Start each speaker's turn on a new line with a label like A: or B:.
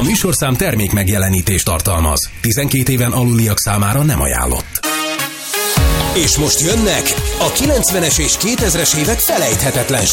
A: műsorszám termék megjelenítést tartalmaz. 12 éven aluliak számára nem ajánlott.
B: És most jönnek a 90-es és 2000-es évek felejthetetlen